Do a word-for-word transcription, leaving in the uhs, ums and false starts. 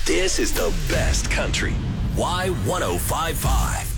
This is the best country. Y ten fifty-five.